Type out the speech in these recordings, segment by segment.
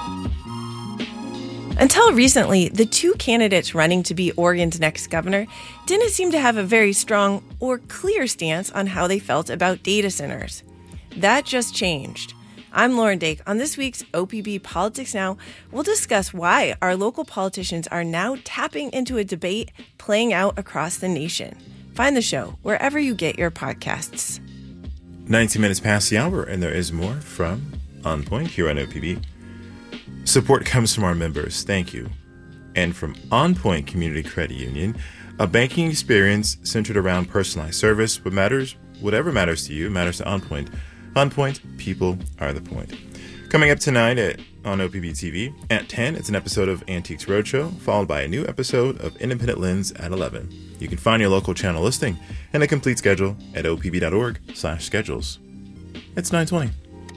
Until recently, the two candidates running to be Oregon's next governor didn't seem to have a very strong or clear stance on how they felt about data centers. That just changed. I'm Lauren Dake. On this week's OPB Politics Now, we'll discuss why our local politicians are now tapping into a debate playing out across the nation. Find the show wherever you get your podcasts. 19 minutes past the hour, and there is more from On Point here on OPB. Support comes from our members, thank you. And from On Point Community Credit Union, a banking experience centered around personalized service. Whatever matters to you matters to On Point. On Point, people are the point. Coming up tonight on OPB TV, at 10, it's an episode of Antiques Roadshow, followed by a new episode of Independent Lens at 11. You can find your local channel listing and a complete schedule at opb.org/schedules. It's 9:20.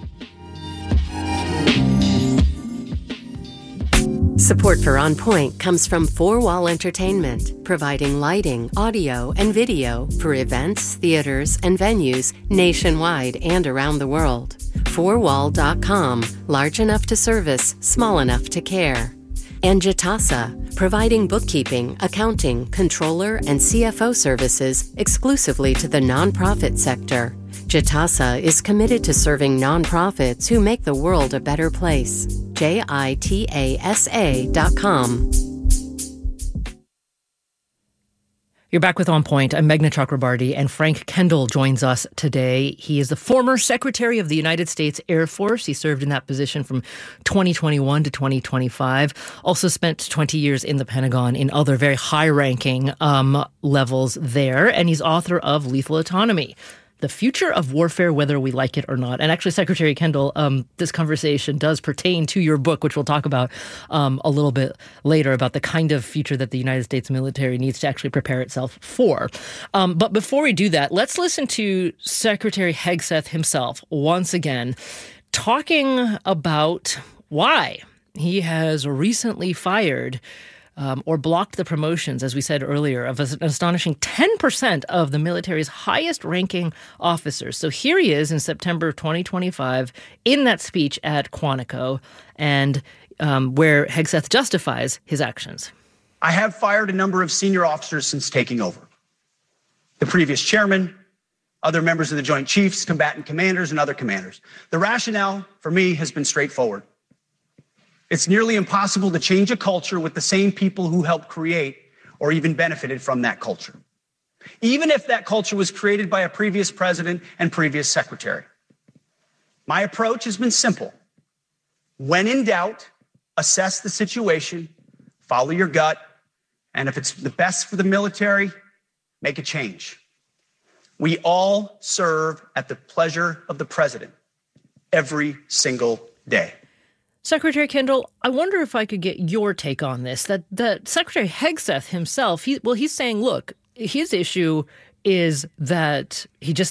Support for On Point comes from Four Wall Entertainment, providing lighting, audio, and video for events, theaters, and venues nationwide and around the world. Fourwall.com, large enough to service, small enough to care. And Jitasa, providing bookkeeping, accounting, controller, and CFO services exclusively to the nonprofit sector. Jitasa is committed to serving nonprofits who make the world a better place. JITASA.com. You're back with On Point. I'm Meghna Chakrabarty, and Frank Kendall joins us today. He is the former Secretary of the United States Air Force. He served in that position from 2021 to 2025. Also spent 20 years in the Pentagon in other very high-ranking levels there. And he's author of Lethal Autonomy: The Future of Warfare, Whether We Like It or Not. And actually, Secretary Kendall, this conversation does pertain to your book, which we'll talk about a little bit later, about the kind of future that the United States military needs to actually prepare itself for. But before we do that, let's listen to Secretary Hegseth himself once again, talking about why he has recently fired or blocked the promotions, as we said earlier, of an astonishing 10% of the military's highest-ranking officers. So here he is in September 2025 in that speech at Quantico, and where Hegseth justifies his actions. I have fired a number of senior officers since taking over. The previous chairman, other members of the Joint Chiefs, combatant commanders, and other commanders. The rationale for me has been straightforward. It's nearly impossible to change a culture with the same people who helped create or even benefited from that culture, even if that culture was created by a previous president and previous secretary. My approach has been simple. When in doubt, assess the situation, follow your gut, and if it's the best for the military, make a change. We all serve at the pleasure of the president every single day. Secretary Kendall, I wonder if I could get your take on this, that Secretary Hegseth himself, he's saying, look, his issue is that he just